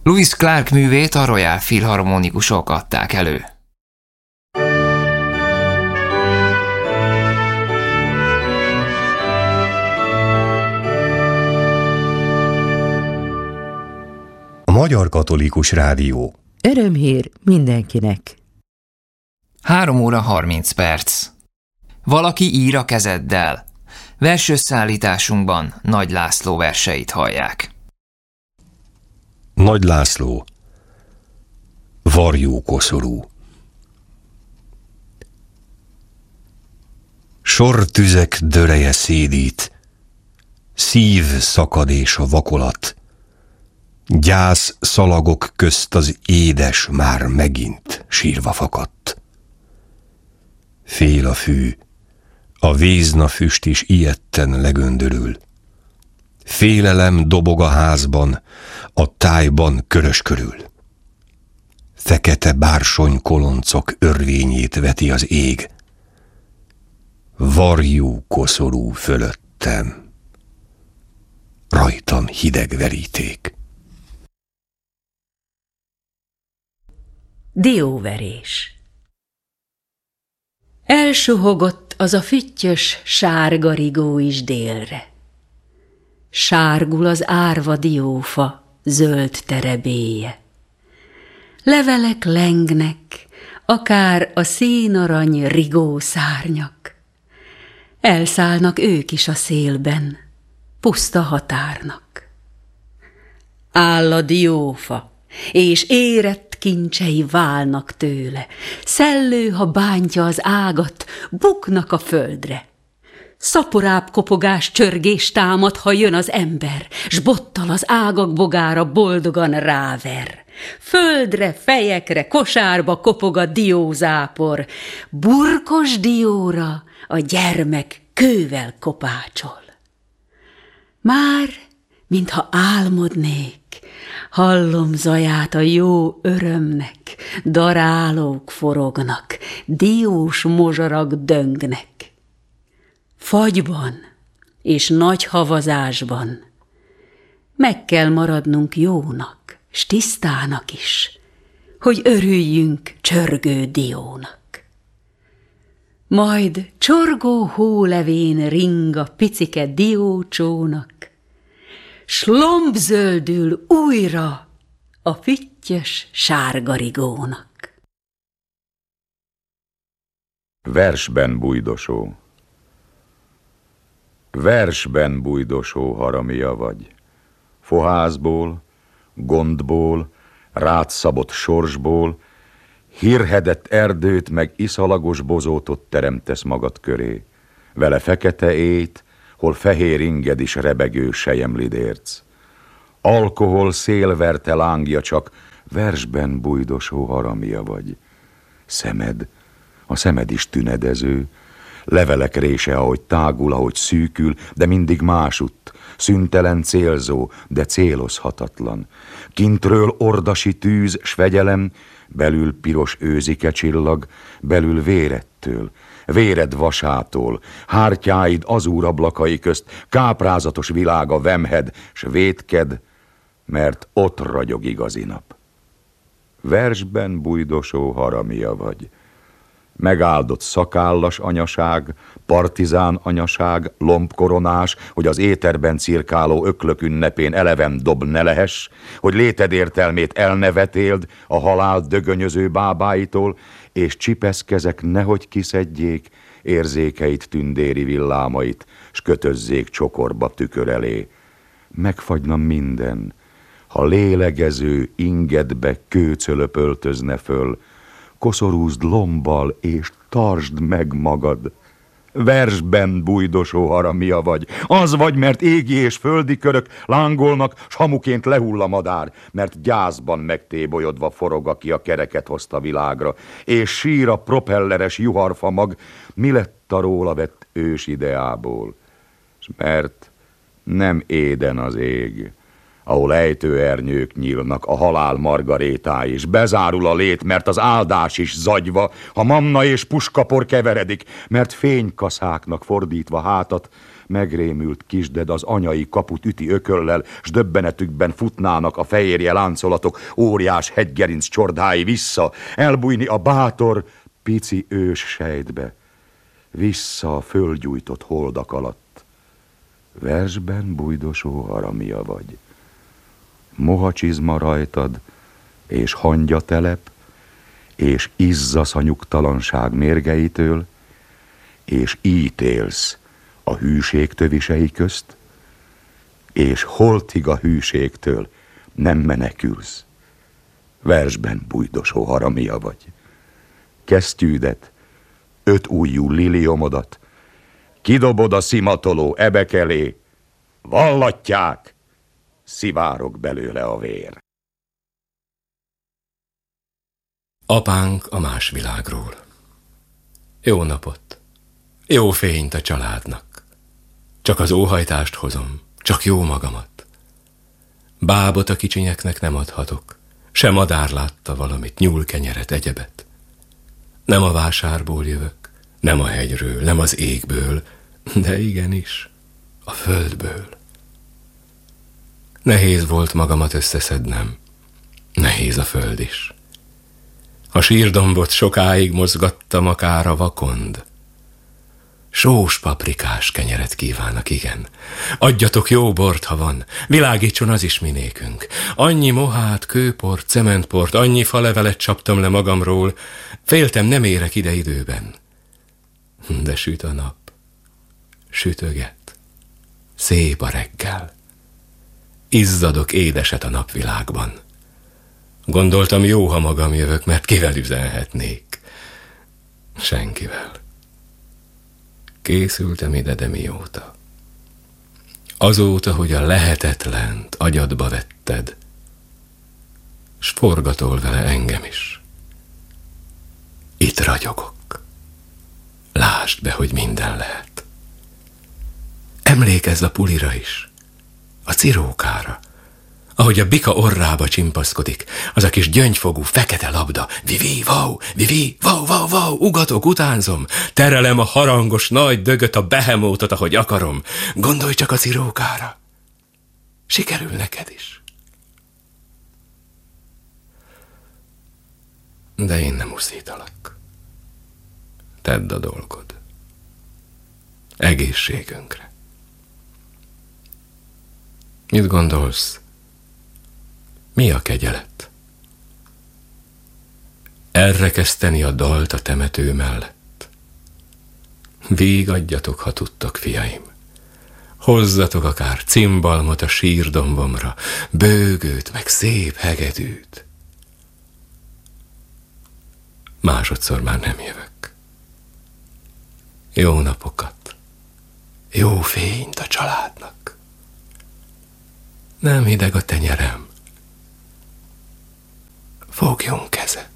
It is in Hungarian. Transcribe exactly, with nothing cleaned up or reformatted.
Lewis Clark művét a Royal Philharmonikusok adták elő. A Magyar Katolikus Rádió. Örömhír mindenkinek. Három óra harminc perc. Valaki ír a kezeddel. Versösszállításunkban Nagy László verseit hallják. Nagy László. Varjú koszorú. Sortüzek döreje szédít, szív szakadés a vakolat, gyász szalagok közt az édes már megint sírva fakadt. Fél a fű, a vézna füst is ijedten legöndörül. Félelem dobog a házban, a tájban körös körül. Fekete bársony koloncok örvényét veti az ég. Varjú koszorú fölöttem, rajtam hideg veríték. Dióverés. Elsuhogott az a füttyös, sárga rigó is délre. Sárgul az árva diófa, zöld terebélye. Levelek lengnek, akár a színarany rigó szárnyak. Elszállnak ők is a szélben, puszta határnak. Áll a diófa, és érett kincsei válnak tőle. Szellő, ha bántja az ágat, buknak a földre. Szaporább kopogás csörgés támad, ha jön az ember, s bottal az ágak bogára boldogan ráver. Földre, fejekre, kosárba kopog a diózápor, burkos dióra a gyermek kővel kopácsol. Már, mintha álmodnék, hallom zaját a jó örömnek, darálók forognak, diós mozsarak döngnek. Fagyban és nagy havazásban meg kell maradnunk jónak, s tisztának is, hogy örüljünk csörgő diónak. Majd csorgó hólevén ring a picike diócsónak, s lombzöldül újra a füttyös sárga rigónak. Versben bújdosó. Versben bújdosó haramia vagy, fohászból, gondból, rád szabott sorsból, hírhedett erdőt meg iszalagos bozótot teremtesz magad köré, vele fekete éjt, hol fehér inged is rebegő selyemlidérc. Alkohol szélverte lángja csak, versben bújdosó haramia vagy. Szemed, a szemed is tünedező, levelek rése, ahogy tágul, ahogy szűkül, de mindig másutt, szüntelen célzó, de célozhatatlan. Kintről ordasi tűz, s fegyelem, belül piros őzike csillag, belül vérettől, véred vasától, hártyáid azúr ablakai közt, káprázatos világa vemhed, s vétked, mert ott ragyog igazi nap. Versben bújdosó haramia vagy. Megáldott szakállas anyaság, partizán anyaság, lombkoronás, hogy az éterben cirkáló öklök ünnepén eleven dob ne lehess, hogy léted értelmét elnevetéld a halál dögönyöző bábáitól, és csipeszkezek nehogy kiszedjék érzékeit tündéri villámait, s kötözzék csokorba tükör elé. Megfagyna minden, ha lélegező ingedbe kőcölöp öltözne föl, koszorúzd lombbal, és tartsd meg magad. Versben bújdosó haramia vagy. Az vagy, mert égi és földi körök lángolnak, s hamuként lehull a madár, mert gyászban megtébolyodva forog, aki a kereket hozta világra, és sír a propelleres juharfa mag, mi lett a róla vett ős ideából. S mert nem éden az ég, ahol ejtőernyők nyílnak, a halál margarétái is. Bezárul a lét, mert az áldás is zagyva, ha mamna és puskapor keveredik, mert fénykaszáknak fordítva hátat, megrémült kisded az anyai kaput üti ököllel, s döbbenetükben futnának a fehérje láncolatok, óriás hegygerinc csordái vissza, elbújni a bátor, pici ős sejtbe, vissza a földgyújtott holdak alatt. Versben bújdosó haramia vagy. Mohacsizma rajtad, és hangyatelep, és izzasz a nyugtalanság mérgeitől, és ítélsz a hűség tövisei közt, és holtig a hűségtől nem menekülsz. Versben bújdosó haramia vagy. Kesztyűdet, öt ujjú liliomodat, kidobod a szimatoló ebek elé, vallatják, szivárog belőle a vér. Apánk a más világról. Jó napot, jó fényt a családnak. Csak az óhajtást hozom, csak jó magamat. Bábot a kicsinyeknek nem adhatok, se madár látta valamit, nyúlkenyeret, egyebet. Nem a vásárból jövök, nem a hegyről, nem az égből, de igenis, a földből. Nehéz volt magamat összeszednem, nehéz a föld is. A sírdombot sokáig mozgattam akár a vakond. Sós paprikás kenyeret kívánok, igen. Adjatok jó bort, ha van, világítson az is minékünk. Annyi mohát, kőport, cementport, annyi falevelet csaptam le magamról, féltem, nem érek ide időben. De süt a nap, sütöget, szép a reggel. Izzadok édeset a napvilágban. Gondoltam, jó, ha magam jövök, mert kivel üzenhetnék? Senkivel. Készültem ide, de mióta? Azóta, hogy a lehetetlent agyadba vetted, s forgatol vele engem is. Itt ragyogok. Lásd be, hogy minden lehet. Emlékezz a pulira is, a cirókára, ahogy a bika orrába csimpaszkodik, az a kis gyöngyfogú fekete labda. Vivi, vau, vivi, vau, vau, vau, ugatok, utánzom, terelem a harangos nagy dögöt, a behemótot, ahogy akarom. Gondolj csak a cirókára. Sikerül neked is. De én nem uszítalak. Tedd a dolgod. Egészségünkre. Mit gondolsz? Mi a kegyelet? Elrekeszteni a dalt a temető mellett. Vígadjatok, ha tudtok, fiaim. Hozzatok akár cimbalmot a sírdombomra, bőgőt, meg szép hegedűt. Másodszor már nem jövök. Jó napokat, jó fényt a családnak. Nem hideg a tenyerem. Fogjunk kezet.